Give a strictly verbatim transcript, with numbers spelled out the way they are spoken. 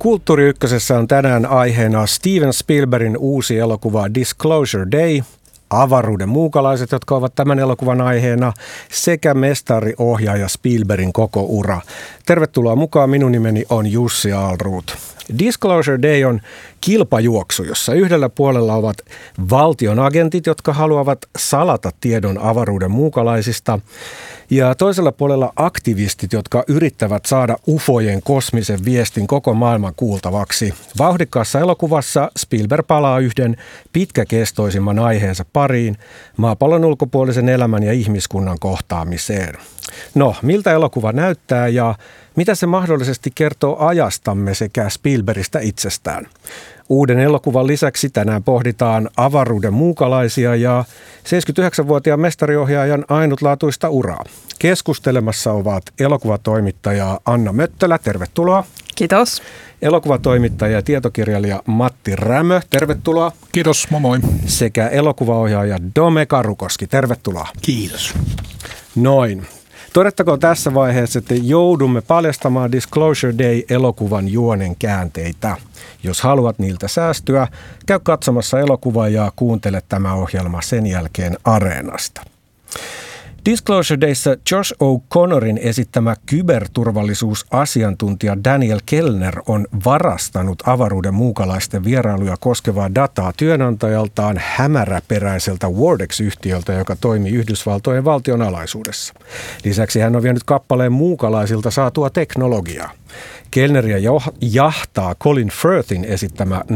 Kulttuuri Ykkösessä on tänään aiheena Steven Spielbergin uusi elokuva Disclosure Day, avaruuden muukalaiset, jotka ovat tämän elokuvan aiheena, sekä mestariohjaaja Spielbergin koko ura. Tervetuloa mukaan, minun nimeni on Jussi Aalruut. Disclosure Day on kilpajuoksu, jossa yhdellä puolella ovat valtion agentit, jotka haluavat salata tiedon avaruuden muukalaisista, ja toisella puolella aktivistit, jotka yrittävät saada ufojen kosmisen viestin koko maailman kuultavaksi. Vauhdikkaassa elokuvassa Spielberg palaa yhden pitkäkestoisimman aiheensa pariin, maapallon ulkopuolisen elämän ja ihmiskunnan kohtaamiseen. No, miltä elokuva näyttää ja mitä se mahdollisesti kertoo ajastamme sekä Spielbergistä itsestään? Uuden elokuvan lisäksi tänään pohditaan avaruuden muukalaisia ja seitsemänkymmentäyhdeksänvuotiaan mestariohjaajan ainutlaatuista uraa. Keskustelemassa ovat elokuvatoimittaja Anna Möttölä, tervetuloa. Kiitos. Elokuvatoimittaja ja tietokirjailija Matti Rämö, tervetuloa. Kiitos, moi moi. Sekä elokuvaohjaaja Dome Karukoski, tervetuloa. Kiitos. Noin. Todettakoon tässä vaiheessa, että joudumme paljastamaan Disclosure Day-elokuvan juonen käänteitä. Jos haluat niiltä säästyä, käy katsomassa elokuvaa ja kuuntele tämä ohjelma sen jälkeen Areenasta. Disclosure Dayssä Josh O'Connorin esittämä kyberturvallisuusasiantuntija Daniel Kellner on varastanut avaruuden muukalaisten vierailuja koskevaa dataa työnantajaltaan hämäräperäiseltä Wordex-yhtiöltä, joka toimii Yhdysvaltojen valtion alaisuudessa. Lisäksi hän on vienyt kappaleen muukalaisilta saatua teknologiaa. Kellneria jahtaa Colin Firthin esittämä